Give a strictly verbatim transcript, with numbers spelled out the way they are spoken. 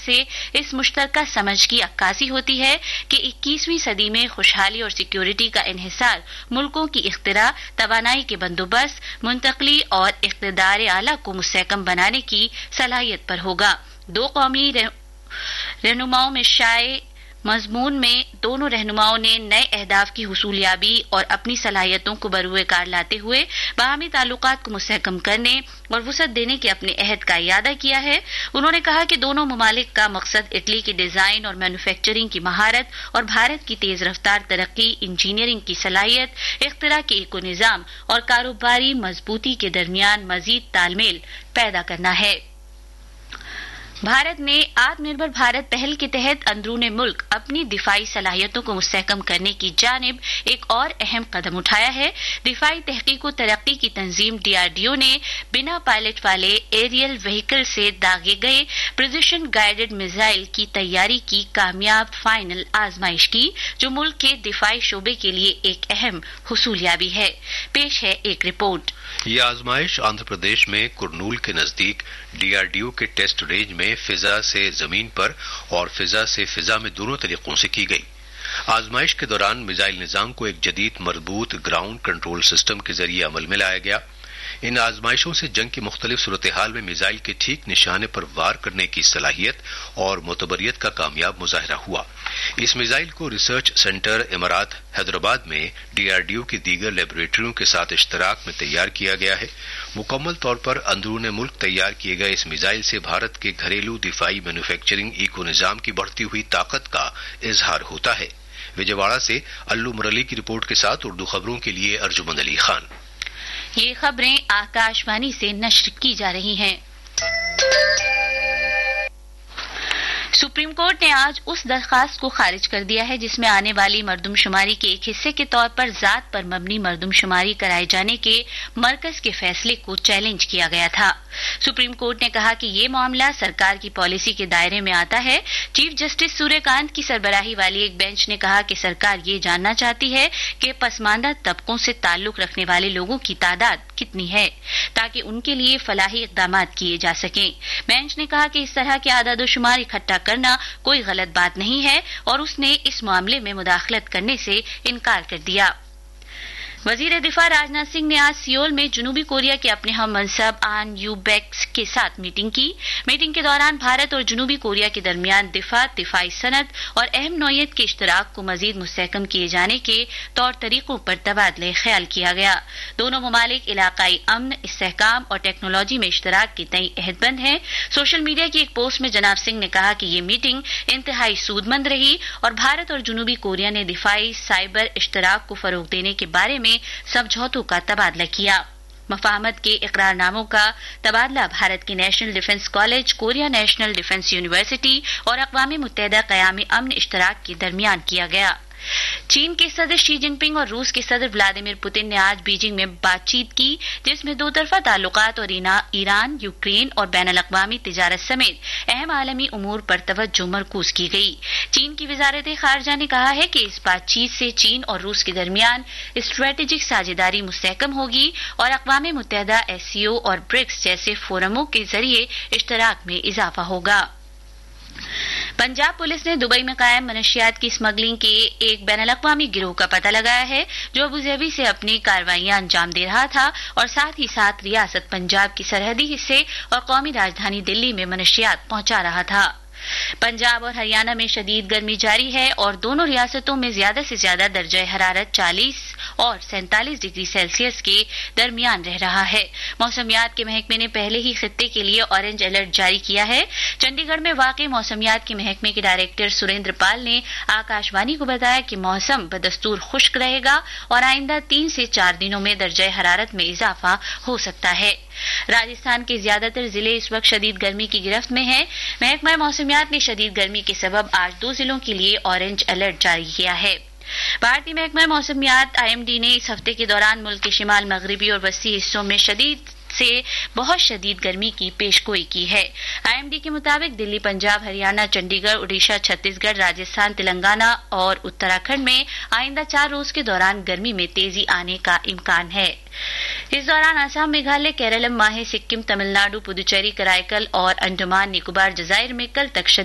سے اس مشترکہ سمجھ کی عکاسی ہوتی ہے کہ اکیسویں صدی میں خوشحالی اور سیکیورٹی کا انحصار ملکوں کی اختراع، توانائی کے بندوبست، منتقلی اور اقتدار اعلیٰ کو مستحکم بنانے کی صلاحیت پر ہوگا۔ دو قومی رہنماؤں میں شائع مضمون میں دونوں رہنماؤں نے نئے اہداف کی حصولیابی اور اپنی صلاحیتوں کو بروئے کار لاتے ہوئے باہمی تعلقات کو مستحکم کرنے اور وسعت دینے کے اپنے عہد کا اعادہ کیا ہے۔ انہوں نے کہا کہ دونوں ممالک کا مقصد اٹلی کی ڈیزائن اور مینوفیکچرنگ کی مہارت اور بھارت کی تیز رفتار ترقی، انجینئرنگ کی صلاحیت، اختراع کے ایکو نظام اور کاروباری مضبوطی کے درمیان مزید تال میل پیدا کرنا ہے۔ بھارت نے آتم نربھر بھارت پہل کے تحت اندرون ملک اپنی دفاعی صلاحیتوں کو مستحکم کرنے کی جانب ایک اور اہم قدم اٹھایا ہے۔ دفاعی تحقیق و ترقی کی تنظیم ڈی آر ڈی او نے بنا پائلٹ والے ایریل وہیکل سے داغے گئے پریسیشن گائیڈڈ میزائل کی تیاری کی کامیاب فائنل آزمائش کی، جو ملک کے دفاعی شعبے کے لیے ایک اہم حصولیابی ہے۔ پیش ہے ایک رپورٹ۔ یہ آزمائش آندھرا پردیش میں کرنول کے نزدیک ڈی آر ڈی او کے ٹیسٹ رینج میں فضا سے زمین پر اور فضا سے فضا میں دونوں طریقوں سے کی گئی۔ آزمائش کے دوران میزائل نظام کو ایک جدید مربوط گراؤنڈ کنٹرول سسٹم کے ذریعے عمل میں لایا گیا۔ ان آزمائشوں سے جنگ کی مختلف صورتحال میں میزائل کے ٹھیک نشانے پر وار کرنے کی صلاحیت اور معتبریت کا کامیاب مظاہرہ ہوا۔ اس میزائل کو ریسرچ سینٹر امارات حیدرآباد میں ڈی آر ڈی او کی دیگر لیبارٹریوں کے ساتھ اشتراک میں تیار کیا گیا ہے۔ مکمل طور پر اندرون ملک تیار کیے گئے اس میزائل سے بھارت کے گھریلو دفاعی مینوفیکچرنگ ایکو نظام کی بڑھتی ہوئی طاقت کا اظہار ہوتا ہے۔ وجےواڑا سے الو مرلی کی رپورٹ کے ساتھ اردو خبروں کے لیے ارجمند علی خان۔ یہ خبریں آکاش وانی سے نشر کی جا رہی ہیں۔ سپریم کورٹ نے آج اس درخواست کو خارج کر دیا ہے جس میں آنے والی مردم شماری کے ایک حصے کے طور پر ذات پر مبنی مردم شماری کرائے جانے کے مرکز کے فیصلے کو چیلنج کیا گیا تھا۔ سپریم کورٹ نے کہا کہ یہ معاملہ سرکار کی پالیسی کے دائرے میں آتا ہے۔ چیف جسٹس سوریہ کانت کی سربراہی والی ایک بینچ نے کہا کہ سرکار یہ جاننا چاہتی ہے کہ پسماندہ طبقوں سے تعلق رکھنے والے لوگوں کی تعداد کتنی ہے تاکہ ان کے لیے فلاحی اقدامات کیے جا سکیں۔ بینچ نے کہا کہ اس طرح کے اعداد و شمار اکٹھا کرنا کوئی غلط بات نہیں ہے اور اس نے اس معاملے میں مداخلت کرنے سے انکار کر دیا۔ وزیر دفاع راجناتھ سنگھ نے آج سیول میں جنوبی کوریا کے اپنے ہم منصب آن یو بیکس کے ساتھ میٹنگ کی۔ میٹنگ کے دوران بھارت اور جنوبی کوریا کے درمیان دفاع، دفاعی صنعت اور اہم نوعیت کے اشتراک کو مزید مستحکم کیے جانے کے طور طریقوں پر تبادلہ خیال کیا گیا۔ دونوں ممالک علاقائی امن، استحکام اور ٹیکنالوجی میں اشتراک کے تئیں عہد بند ہیں۔ سوشل میڈیا کی ایک پوسٹ میں جناب سنگھ نے کہا کہ یہ میٹنگ انتہائی سود مند رہی اور بھارت اور جنوبی کوریا نے دفاعی سائبر اشتراک کو فروغ دینے کے بارے میں سمجھوتوں کا تبادلہ کیا۔ مفاہمت کے اقرار ناموں کا تبادلہ بھارت کے national defence college, Korea national defence university اور اقوام متحدہ قیام امن اشتراک کے درمیان کیا گیا۔ چین کے صدر شی جن پنگ اور روس کے صدر ولادیمیر پوتن نے آج بیجنگ میں بات چیت کی جس میں دو طرفہ تعلقات اور ایران، یوکرین اور بین الاقوامی تجارت سمیت اہم عالمی امور پر توجہ مرکوز کی گئی۔ چین کی وزارت خارجہ نے کہا ہے کہ اس بات چیت سے چین اور روس کے درمیان اسٹریٹجک ساجھیداری مستحکم ہوگی اور اقوام متحدہ، ایس سی او اور برکس جیسے فورموں کے ذریعے اشتراک میں اضافہ ہوگا۔ پنجاب پولیس نے دبئی میں قائم منشیات کی اسمگلنگ کے ایک بین الاقوامی گروہ کا پتہ لگایا ہے جو ابوظہبی سے اپنی کارروائیاں انجام دے رہا تھا اور ساتھ ہی ساتھ ریاست پنجاب کی سرحدی حصے اور قومی راجدھانی دلی میں منشیات پہنچا رہا تھا۔ پنجاب اور ہریانہ میں شدید گرمی جاری ہے اور دونوں ریاستوں میں زیادہ سے زیادہ درجہ حرارت چالیس اور سینتالیس ڈگری سیلسیس کے درمیان رہ رہا ہے۔ موسمیات کے محکمے نے پہلے ہی خطے کے لیے اورنج الرٹ جاری کیا ہے۔ چنڈی گڑھ میں واقع موسمیات کے محکمے کے ڈائریکٹر سریندر پال نے آکاش وانی کو بتایا کہ موسم بدستور خشک رہے گا اور آئندہ تین سے چار دنوں میں درجہ حرارت میں اضافہ ہو سکتا ہے۔ راجستھان کے زیادہ تر ضلع اس وقت شدید گرمی کی گرفت میں ہیں۔ محکمہ موسمیات نے شدید گرمی کے سبب آج دو ضلعوں کے لیے اورنج الرٹ جاری کیا ہے۔ بھارتی محکمہ موسمیات آئی ایم ڈی نے اس ہفتے کے دوران ملک کے شمال مغربی اور وسطی حصوں میں شدید سے بہت شدید گرمی کی پیش گوئی کی ہے۔ آئی ایم ڈی کے مطابق دلی، پنجاب، ہریانہ، چنڈی گڑھ، اڈیشہ، چھتیس گڑھ، راجستھان، تلنگانہ اور اتراکھنڈ میں آئندہ چار روز کے دوران گرمی میں تیزی آنے کا امکان ہے۔ اس دوران آسام، میگھالیہ، کیرالم، ماہے، سکم، تمل ناڈو، پدوچیری، کرائیکل اور انڈمان نکوبار جزائر میں کل تک شدید